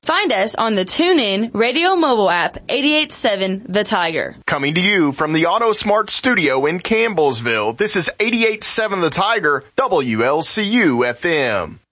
Find us on the TuneIn Radio mobile app, 88.7 The Tiger. Coming to you from the AutoSmart studio in Campbellsville, this is 88.7 The Tiger, WLCU FM.